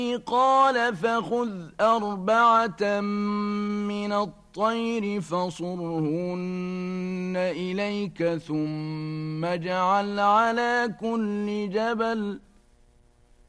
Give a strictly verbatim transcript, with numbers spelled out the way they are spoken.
قال فخذ أربعة من الطير فصرهن إليك ثم اجعل على كل جبل